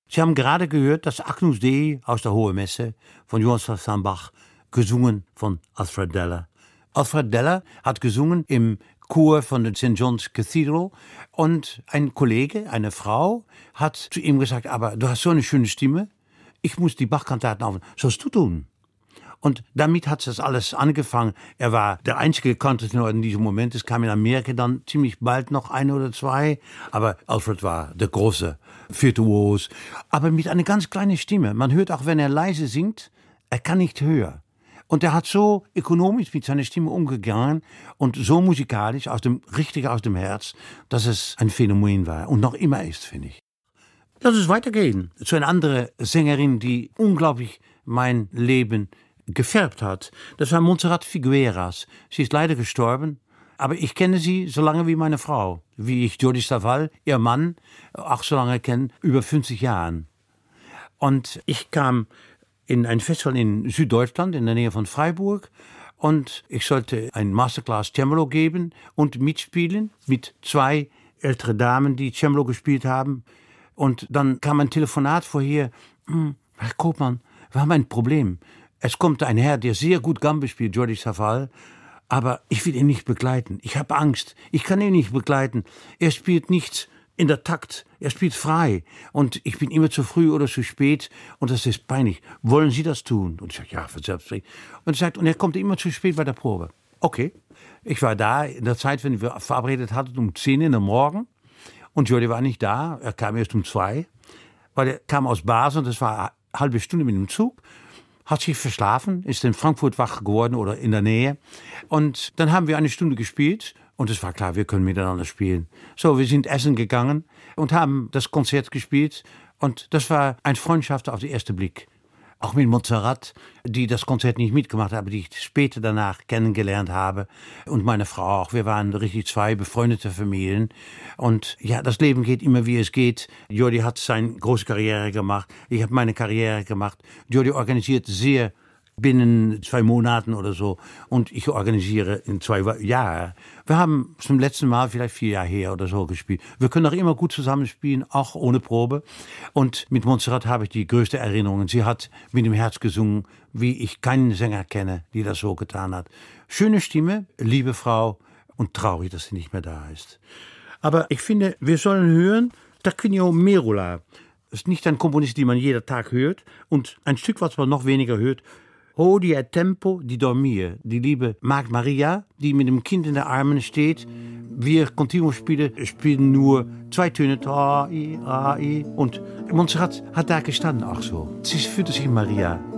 Sie haben gerade gehört das Agnus Dei aus der Hohen Messe von Johann Sebastian Bach, gesungen von Alfred Deller. Alfred Deller hat gesungen im Chor von der St. John's Cathedral und ein Kollege, eine Frau, hat zu ihm gesagt, aber du hast so eine schöne Stimme, ich muss die Bach-Kantaten aufnehmen. Sollst du tun? Und damit hat das alles angefangen. Er war der einzige Kantentenor in diesem Moment. Es kam in Amerika dann ziemlich bald noch ein oder zwei. Aber Alfred war der große Virtuos. Aber mit einer ganz kleinen Stimme. Man hört auch, wenn er leise singt, er kann nicht höher. Und er hat so ökonomisch mit seiner Stimme umgegangen und so musikalisch, richtig aus dem Herz, dass es ein Phänomen war und noch immer ist, finde ich. Lass uns weitergehen zu einer anderen Sängerin, die unglaublich mein Leben gefärbt hat. Das war Montserrat Figueras. Sie ist leider gestorben, aber ich kenne sie so lange wie meine Frau, wie ich Jordi Savall, ihr Mann, auch so lange kenne, über 50 Jahren. Und ich kam in ein Festival in Süddeutschland, in der Nähe von Freiburg, und ich sollte ein Masterclass Cembalo geben und mitspielen mit 2 ältere Damen, die Cembalo gespielt haben. Und dann kam ein Telefonat vorher, Herr Koopman, wir haben ein Problem. Es kommt ein Herr, der sehr gut Gambia spielt, Jordi Savall, aber ich will ihn nicht begleiten. Ich habe Angst. Ich kann ihn nicht begleiten. Er spielt nichts in der Takt. Er spielt frei. Und ich bin immer zu früh oder zu spät. Und das ist peinlich. Wollen Sie das tun? Und ich sage, ja, selbstverständlich. Und er kommt immer zu spät bei der Probe. Okay. Ich war da in der Zeit, wenn wir verabredet hatten, um 10 in der Morgen. Und Jordi war nicht da. Er kam erst um 2. Weil er kam aus Basel und das war eine halbe Stunde mit dem Zug. Hat sich verschlafen, ist in Frankfurt wach geworden oder in der Nähe. Und dann haben wir eine Stunde gespielt und es war klar, wir können miteinander spielen. So, wir sind essen gegangen und haben das Konzert gespielt und das war eine Freundschaft auf den ersten Blick. Auch mit Montserrat, die das Konzert nicht mitgemacht hat, aber die ich später danach kennengelernt habe. Und meine Frau auch. Wir waren richtig 2 befreundete Familien. Und ja, das Leben geht immer, wie es geht. Jordi hat seine große Karriere gemacht. Ich habe meine Karriere gemacht. Jordi organisiert sehr binnen 2 Monaten oder so. Und ich organisiere in 2 Jahren. Wir haben zum letzten Mal vielleicht 4 Jahre her oder so gespielt. Wir können auch immer gut zusammenspielen, auch ohne Probe. Und mit Montserrat habe ich die größte Erinnerung. Sie hat mit dem Herz gesungen, wie ich keinen Sänger kenne, die das so getan hat. Schöne Stimme, liebe Frau und traurig, dass sie nicht mehr da ist. Aber ich finde, wir sollen hören Tarquinio Merola. Das ist nicht ein Komponist, den man jeden Tag hört. Und ein Stück, was man noch weniger hört, Hodie a tempo di dormir, die liebe Magd Maria, die mit dem Kind in den Armen steht. Wir Continuo spielen nur 2 Töne, A, I, und Montserrat hat da gestanden auch so. Sie fühlte sich Maria.